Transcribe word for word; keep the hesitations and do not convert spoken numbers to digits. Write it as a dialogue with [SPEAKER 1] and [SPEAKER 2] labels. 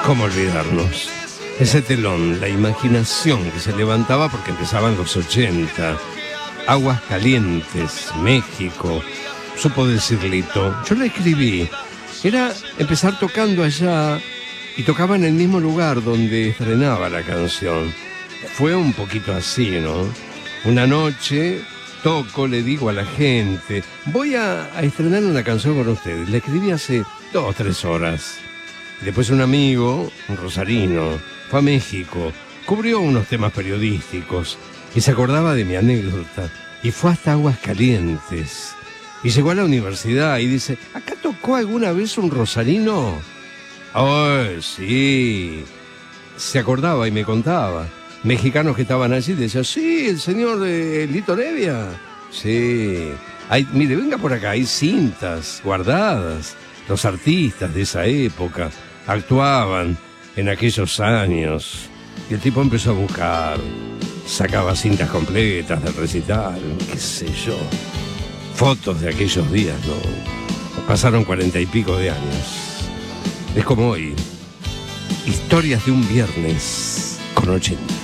[SPEAKER 1] ¿Cómo olvidarnos? Ese telón, la imaginación que se levantaba porque empezaban los ochenta. Aguas Calientes, México. Supo decir Lito. Yo la escribí. Era empezar tocando allá y tocaba en el mismo lugar donde estrenaba la canción. Fue un poquito así, ¿no? Una noche toco, le digo a la gente, voy a, a estrenar una canción con ustedes. La escribí hace dos o tres horas. Y después un amigo, un rosarino, fue a México, cubrió unos temas periodísticos y se acordaba de mi anécdota. Y fue hasta Aguas Calientes. Y llegó a la universidad y dice, ¿acá tocó alguna vez un rosarino? Oh, sí. Se acordaba y me contaba. Mexicanos que estaban allí decían, sí, el señor eh, Lito Nevia. Sí. Hay, mire, venga por acá, hay cintas guardadas. Los artistas de esa época actuaban en aquellos años. Y el tipo empezó a buscar. Sacaba cintas completas del recital, qué sé yo. Fotos de aquellos días, ¿no? Pasaron cuarenta y pico de años. Es como hoy. Historias de un viernes con ochenta.